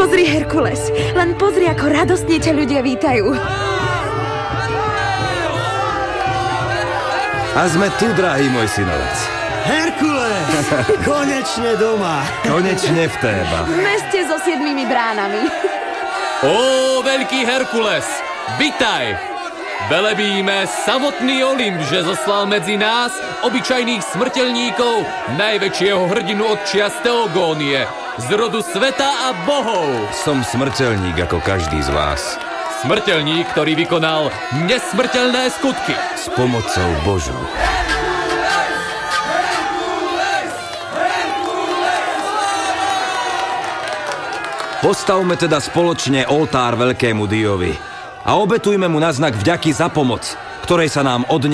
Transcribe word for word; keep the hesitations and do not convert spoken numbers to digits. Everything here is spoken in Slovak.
Pozri, Herkules, len pozri, ako radostne ťa ľudia vítajú. A sme tu, drahý môj synovec. Herkules, konečne doma. Konečne v Téba. V meste so siedmimi bránami. Ó, veľký Herkules, vitaj! Velebíme samotný Olymp, že zoslal medzi nás obyčajných smrteľníkov, najväčšieho hrdinu od čias Teogónie, z rodu sveta a bohov. Som smrteľník ako každý z vás. Smrteľník, ktorý vykonal nesmrteľné skutky. S pomocou Božou. Postavme teda spoločne oltár veľkému Diovi a obetujme mu na znak vďaky za pomoc, ktorej sa nám od